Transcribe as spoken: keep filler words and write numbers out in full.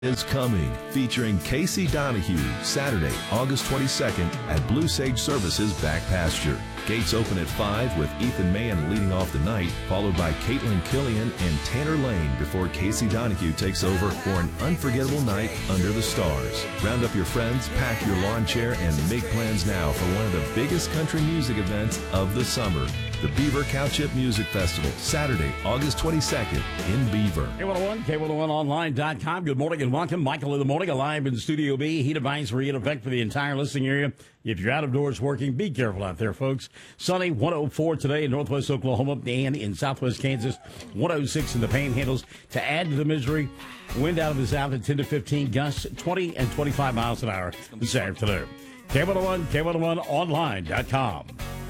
Is coming, featuring Casey Donahue, Saturday, August twenty-second at Blue Sage Services Back Pasture. Gates open at five with Ethan Mahan leading off the night, followed by Caitlin Killian and Tanner Lane before Casey Donahue takes over for an unforgettable night under the stars. Round up your friends, pack your lawn chair, and make plans now for one of the biggest country music events of the summer. The Beaver Cow Chip Music Festival, Saturday, August twenty-second in Beaver. K one oh one, K one oh one online dot com. Good morning and welcome. Michael in the morning, alive in Studio B. Heat advisory in effect for the entire listening area. If you're out of doors working, be careful out there, folks. Sunny, one oh four today in northwest Oklahoma and in southwest Kansas. one oh six in the Panhandles. To add to the misery, wind out of the south at ten to fifteen, gusts twenty and twenty-five miles an hour this afternoon. K one oh one, K one oh one online dot com.